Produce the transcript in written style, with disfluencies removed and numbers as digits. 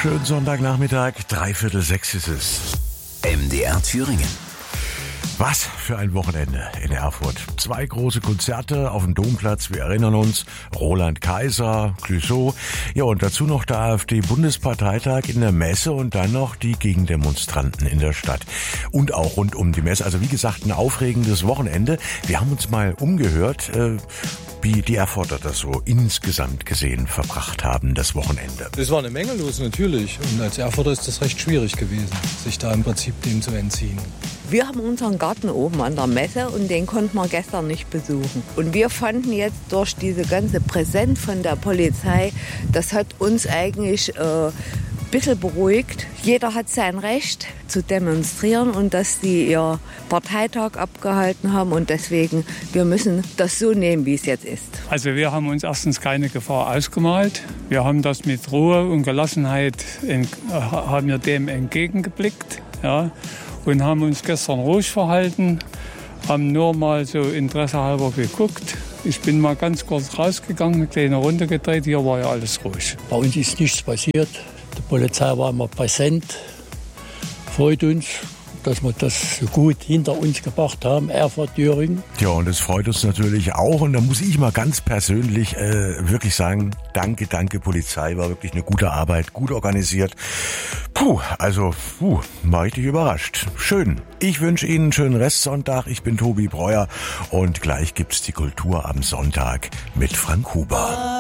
Schönen Sonntagnachmittag, 5:45 ist es. MDR Thüringen. Was für ein Wochenende in Erfurt. 2 große Konzerte auf dem Domplatz, wir erinnern uns. Roland Kaiser, Clouseau. Ja, und dazu noch der AfD-Bundesparteitag in der Messe und dann noch die Gegendemonstranten in der Stadt. Und auch rund um die Messe. Also wie gesagt, ein aufregendes Wochenende. Wir haben uns mal umgehört, wie die Erfurter das so insgesamt gesehen verbracht haben, das Wochenende. Es war eine Menge los, natürlich. Und als Erfurter ist das recht schwierig gewesen, sich da im Prinzip dem zu entziehen. Wir haben unseren Garten oben an der Messe und den konnten wir gestern nicht besuchen. Und wir fanden jetzt durch diese ganze Präsenz von der Polizei, das hat uns eigentlich ein bisschen beruhigt. Jeder hat sein Recht zu demonstrieren und dass die ihr Parteitag abgehalten haben und deswegen, wir müssen das so nehmen, wie es jetzt ist. Also wir haben uns erstens keine Gefahr ausgemalt. Wir haben das mit Ruhe und Gelassenheit haben wir dem entgegengeblickt, ja, und haben uns gestern ruhig verhalten, haben nur mal so interessehalber geguckt. Ich bin mal ganz kurz rausgegangen, eine kleine Runde gedreht, hier war ja alles ruhig. Bei uns ist nichts passiert. Die Polizei war immer präsent, freut uns, dass wir das so gut hinter uns gebracht haben, Erfurt, Thüringen. Ja, und es freut uns natürlich auch. Und da muss ich mal ganz persönlich wirklich sagen, danke Polizei, war wirklich eine gute Arbeit, gut organisiert. War richtig überrascht. Schön. Ich wünsche Ihnen einen schönen Restsonntag. Ich bin Tobi Breuer und gleich gibt's die Kultur am Sonntag mit Frank Huber.